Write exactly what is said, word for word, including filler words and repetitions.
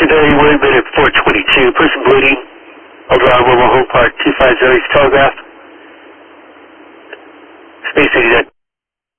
Secondary William at four twenty-two. Person bleeding. I'll drive Mobile Home Park two five zero. Telegraph. Space eighty-nine.